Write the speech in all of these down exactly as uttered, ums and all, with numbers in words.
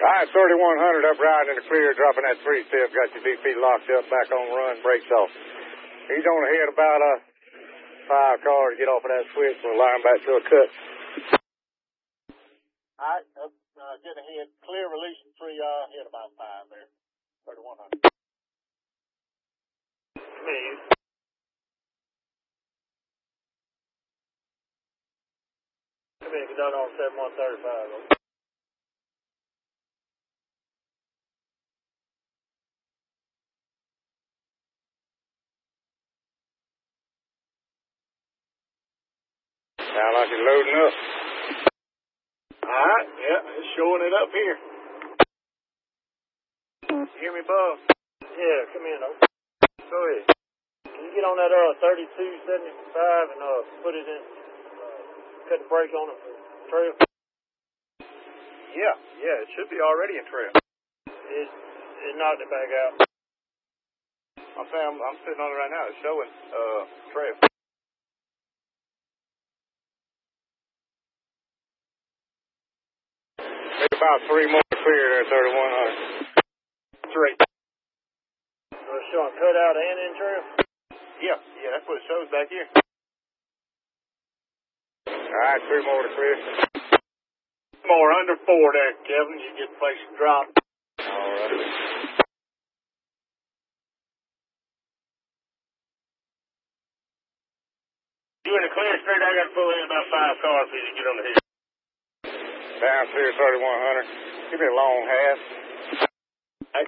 right, thirty-one hundred up riding in the clear, dropping that three step. Got your D P locked up, back on run, brakes off. He's on ahead about uh, five cars to get off of that switch. We'll line back to a cut. All right, up, uh, get ahead. Clear, releasing three, uh, hit about five there. thirty-one hundred. Come here. Come here, get done on seventy-one thirty-five. Sound like you're loading up. All right, yeah, it's showing it up here. You hear me, Bob? Yeah, come in, though. Go ahead. Can you get on that uh thirty-two seventy-five and uh put it in, uh, cut the brake on it for trail? Yeah, yeah, it should be already in trail. It, it knocked it back out. I'm saying I'm, I'm sitting on it right now. It's showing uh trail. Maybe about three more to clear there, thirty-one hundred. Three. So it's showing cut out and in trail? Yeah, yeah, that's what it shows back here. All right, three more to clear. More under four there, Kevin. You get the place to drop. All right. You in the clear straight, I got to pull in about five cars for you to get on the hill. Down clear, thirty-one hundred. Give me a long half. Hey.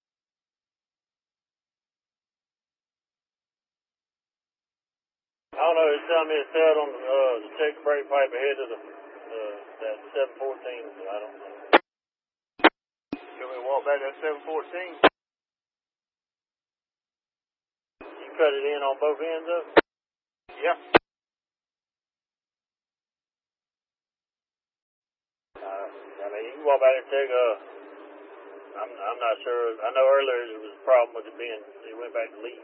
I don't know, it's telling me it's out on the, uh, the check brake pipe ahead of the, uh, that seven fourteen, so I don't know. You want me to walk back to that seven fourteen? You cut it in on both ends of it? Yeah. Uh, I mean, you can walk back and take a, I'm, I'm not sure, I know earlier there was a problem with it being, it went back to lead.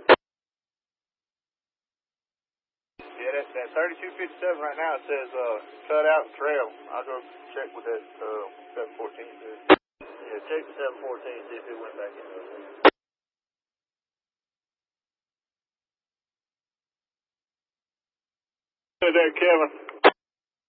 Yeah, that, that thirty-two fifty-seven right now, it says uh, cut out and trail. I'll go check with that uh, seven fourteen. Yeah, check the seven fourteen, see if it went back into it. Hey there, Kevin.